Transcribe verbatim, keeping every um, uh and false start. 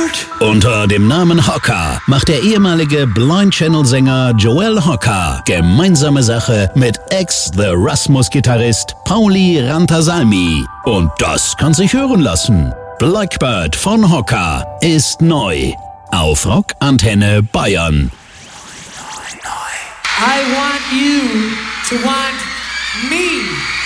Blackbird? Unter dem Namen Hocker macht der ehemalige Blind Channel-Sänger Joel Hocker gemeinsame Sache mit Ex-The Rasmus-Gitarrist Pauli Rantasalmi. Und das kann sich hören lassen. Blackbird von Hocker ist neu auf Rock Antenne Bayern. I want you to want me.